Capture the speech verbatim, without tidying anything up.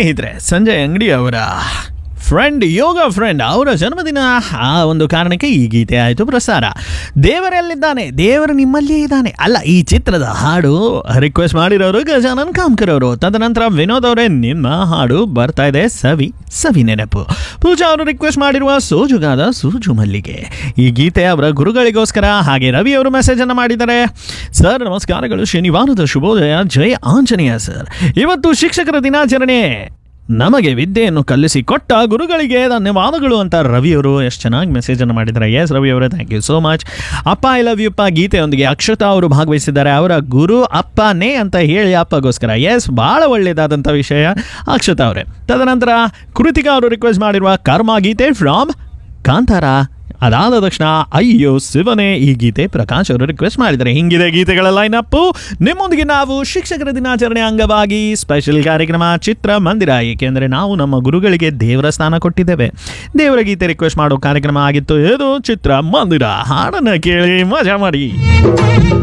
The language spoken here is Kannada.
ಸ್ನೇಹಿತರೆ, ಸಂಜಯ್ ಅಂಗಡಿ ಅವರ ಫ್ರೆಂಡ್, ಯೋಗ ಫ್ರೆಂಡ್ ಅವರ ಜನ್ಮದಿನ, ಆ ಒಂದು ಕಾರಣಕ್ಕೆ ಈ ಗೀತೆ ಆಯಿತು ಪ್ರಸಾರ. ದೇವರೆಲ್ಲಿದ್ದಾನೆ, ದೇವರು ನಿಮ್ಮಲ್ಲಿಯೇ ಇದ್ದಾನೆ ಅಲ್ಲ, ಈ ಚಿತ್ರದ ಹಾಡು ರಿಕ್ವೆಸ್ಟ್ ಮಾಡಿರೋರು ಗಜಾನನ್ ಕಾಮ್ಕರ್ ಅವರು. ತದನಂತರ ವಿನೋದ್ ಅವರೇ ನಿಮ್ಮ ಹಾಡು ಬರ್ತಾ ಇದೆ, ಸವಿ ಸವಿ ನೆನಪು. ಪೂಜಾ ಅವರು ರಿಕ್ವೆಸ್ಟ್ ಮಾಡಿರುವ ಸೋಜುಗಾದ ಸೂಜು ಮಲ್ಲಿಗೆ, ಈ ಗೀತೆ ಅವರ ಗುರುಗಳಿಗೋಸ್ಕರ. ಹಾಗೆ ರವಿ ಅವರು ಮೆಸೇಜ್ ಅನ್ನು ಮಾಡಿದ್ದಾರೆ. ಸರ್ ನಮಸ್ಕಾರಗಳು, ಶನಿವಾರದ ಶುಭೋದಯ, ಜೈ ಆಂಜನೇಯ ಸರ್. ಇವತ್ತು ಶಿಕ್ಷಕರ ದಿನಾಚರಣೆ, ನಮಗೆ ವಿದ್ಯೆಯನ್ನು ಕಲಿಸಿ ಕೊಟ್ಟ ಗುರುಗಳಿಗೆ ಧನ್ಯವಾದಗಳು ಅಂತ ರವಿಯವರು ಎಷ್ಟು ಚೆನ್ನಾಗಿ ಮೆಸೇಜನ್ನು ಮಾಡಿದ್ದಾರೆ. ಎಸ್ ರವಿ ಅವರೇ, ಥ್ಯಾಂಕ್ ಯು ಸೋ ಮಚ್. ಅಪ್ಪ ಐ ಲವ್ ಯು ಅಪ್ಪ ಗೀತೆಯೊಂದಿಗೆ ಅಕ್ಷತಾ ಅವರು ಭಾಗವಹಿಸಿದ್ದಾರೆ. ಅವರ ಗುರು ಅಪ್ಪನೇ ಅಂತ ಹೇಳಿ ಅಪ್ಪಗೋಸ್ಕರ. ಎಸ್, ಭಾಳ ಒಳ್ಳೆಯದಾದಂಥ ವಿಷಯ ಅಕ್ಷತಾ ಅವರೇ. ತದನಂತರ ಕೃತಿಕಾ ಅವರು ರಿಕ್ವೆಸ್ಟ್ ಮಾಡಿರುವ ಕರ್ಮ ಗೀತೆ ಫ್ರಾಮ್ ಕಾಂತಾರ. ಅದಾದ ತಕ್ಷಣ ಅಯ್ಯೋ ಶಿವನೇ ಈ ಗೀತೆ ಪ್ರಕಾಶ್ ಅವರು ರಿಕ್ವೆಸ್ಟ್ ಮಾಡಿದ್ದಾರೆ. ಹಿಂಗಿದೆ ಗೀತೆಗಳ ಲೈನ್ ಅಪ್ಪು. ನಿಮ್ಮೊಂದಿಗೆ ನಾವು ಶಿಕ್ಷಕರ ದಿನಾಚರಣೆ ಅಂಗವಾಗಿ ಸ್ಪೆಷಲ್ ಕಾರ್ಯಕ್ರಮ ಚಿತ್ರ ಮಂದಿರ, ಏಕೆಂದರೆ ನಾವು ನಮ್ಮ ಗುರುಗಳಿಗೆ ದೇವರ ಸ್ಥಾನ ಕೊಟ್ಟಿದ್ದೇವೆ. ದೇವರ ಗೀತೆ ರಿಕ್ವೆಸ್ಟ್ ಮಾಡೋ ಕಾರ್ಯಕ್ರಮ ಆಗಿತ್ತು ಇದು ಚಿತ್ರ ಮಂದಿರ. ಹಾಡನ್ನು ಕೇಳಿ ಮಜಾ ಮಾಡಿ.